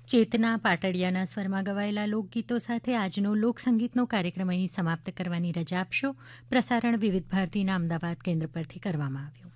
ચેતના પાટડિયાના સ્વરમાં ગવાયેલા લોકગીતો સાથે આજનો લોકસંગીતનો કાર્યક્રમ અહીં સમાપ્ત કરવાની રજા આપશો. પ્રસારણ વિવિધ ભારતીના અમદાવાદ કેન્દ્ર પરથી કરવામાં આવ્યું.